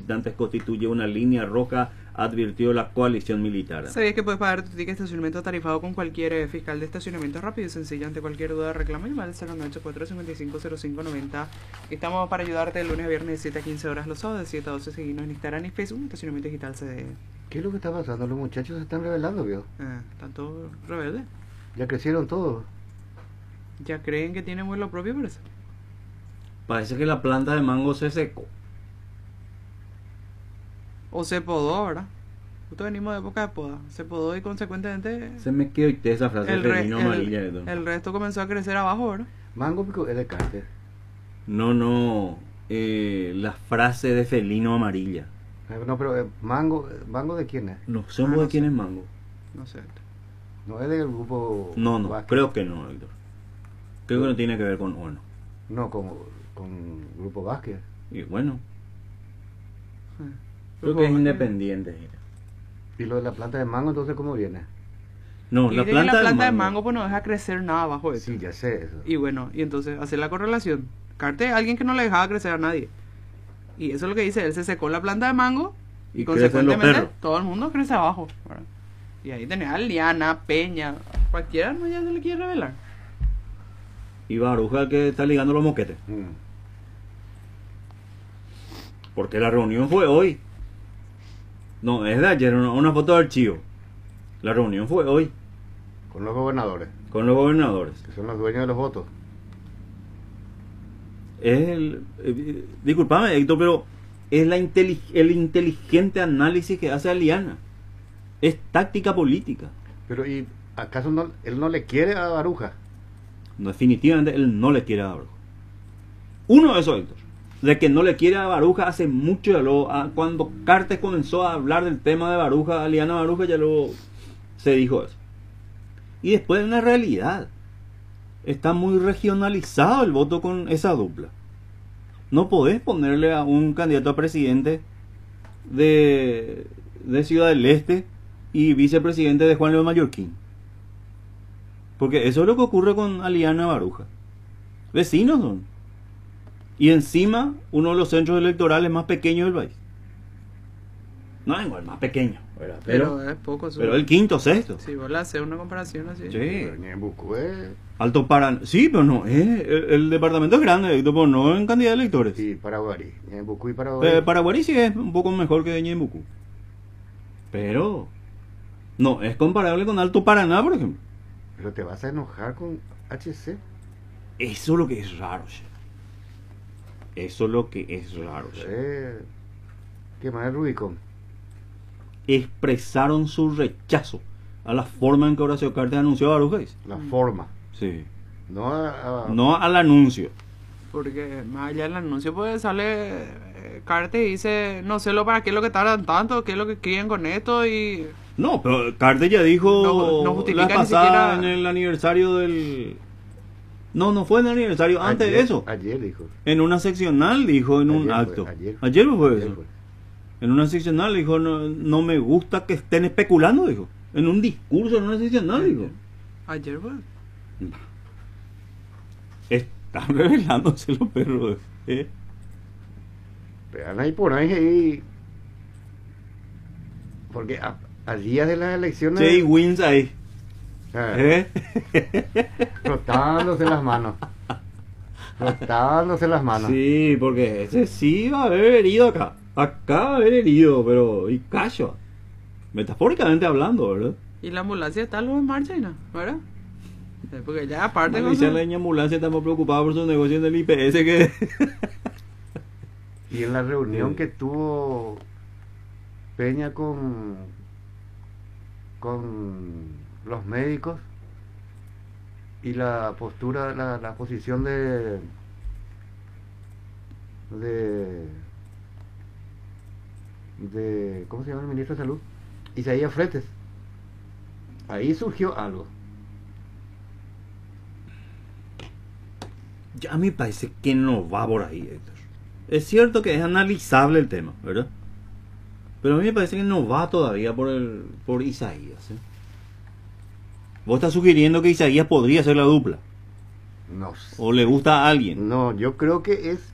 visitantes constituye una línea roja, advirtió la coalición militar. ¿Sabías que puedes pagar tu ticket de estacionamiento tarifado con cualquier fiscal de estacionamiento rápido y sencillo? Ante cualquier duda, reclama y al 0984-550590. Estamos para ayudarte de lunes a viernes de 7 a 15 horas, los sábados de 7 a 12. Seguimos en Instagram y Facebook, Estacionamiento Digital CDE. ¿Qué es lo que está pasando? Los muchachos se están rebelando, viejo. Están todos rebeldes. Ya crecieron todos. Ya creen que tienen vuelo propio, por eso. Parece que la planta de mango se secó. O se podó, ¿verdad? Justo venimos de época de poda. Se podó y consecuentemente Se me quedó esa frase de Felino amarilla. el resto comenzó a crecer abajo, ¿verdad? Mango pico es de cárter. No, la frase de Felino amarilla. No, pero mango de quién es? No somos de quién es mango. No sé. No es del grupo. No, Vázquez. creo que no, Héctor. Creo que no tiene que ver con Ono. No, con grupo Vázquez. Y bueno, creo que es independiente. Y lo de la planta de mango, entonces, ¿cómo viene? No, Y la dice que planta, de mango pues no deja crecer nada abajo de eso. Sí, ya sé eso. Y bueno, y entonces hacer la correlación. Carte es alguien que no le dejaba crecer a nadie. Y eso es lo que dice, él se secó la planta de mango y Y crecen los consecuentemente perros. todo el mundo crece abajo, ¿verdad? Y ahí tenés a Liana, Peña, cualquiera no ya se le quiere revelar. Y Baruja que está ligando los moquetes. Mm. Porque la reunión fue hoy. No, es de ayer, una foto de archivo. La reunión fue hoy Con los gobernadores, con los gobernadores. que son los dueños de los votos. Es disculpame, Héctor, pero es el inteligente análisis que hace Aliana. Es táctica política. Pero, ¿y acaso él no le quiere a Baruja? No, definitivamente él no le quiere a Baruja. Uno de esos, Héctor, de que no le quiere a Baruja hace mucho. Cuando Cartes comenzó a hablar del tema de Baruja, Aliana Baruja, ya luego se dijo eso. Y después de una realidad. Está muy regionalizado el voto con esa dupla. No podés ponerle a un candidato a presidente de Ciudad del Este y vicepresidente de Juan León Mallorquín. Porque eso es lo que ocurre con Aliana Baruja. Vecinos son. Y encima, uno de los centros electorales más pequeños del país. No es igual, más pequeño, ¿verdad? Pero es poco. Pero el quinto, sexto. Si vos le haces una comparación así. Sí. Pero Ñeembucú es... Alto Paraná. Sí, pero no. El departamento es grande, Héctor, pero no en cantidad de electores. Sí, Paraguarí. Ñeembucú y Paraguarí. Paraguarí sí es un poco mejor que Ñeembucú. Pero no es comparable con Alto Paraná, por ejemplo. Pero te vas a enojar con HC. Eso es lo que es raro, che. Eso es lo que es raro, che. Quemar el Rubicón. Expresaron su rechazo a la forma en que Horacio Cartes anunció a Baruja. La forma. Sí. No No al anuncio. Porque más allá del anuncio pues sale Carte y dice, no sé lo para qué es lo que tardan tanto, qué es lo que quieren con esto y... No, pero Cartes ya dijo No justifica la ni pasada siquiera- en el aniversario del... No fue en el aniversario, antes de eso. Ayer dijo. En una seccional dijo en un Ayer fue, acto. ayer. Ayer fue eso. Ayer fue. En una seccional dijo, no me gusta que estén especulando, dijo. En un discurso, en una seccional, dijo. Ayer pues... Están revelándose los perros. Vean ahí por ahí. Porque a días de las elecciones... Jay Wins ahí. ¿Eh? Frotándose las manos. Frotándose las manos. Sí, porque ese sí va a haber herido acá. Acá va a haber herido, pero... Y cacho. Metafóricamente hablando, ¿verdad? Y la ambulancia está luego en marcha, ¿no? ¿Verdad? Porque ya aparte... La con policía su- de la ambulancia está más preocupada por su negocio en el IPS que... Y en la reunión Sí. que tuvo Peña con los médicos y la postura, la posición de ¿cómo se llama el ministro de Salud? Isaías Fretes. Ahí surgió algo. Ya a mí me parece que no va por ahí, Héctor. Es cierto que es analizable el tema, ¿verdad? Pero a mí me parece que no va todavía por Isaías, ¿eh? Vos estás sugiriendo que Isaías podría ser la dupla. No sé. O le gusta a alguien. No, yo creo que es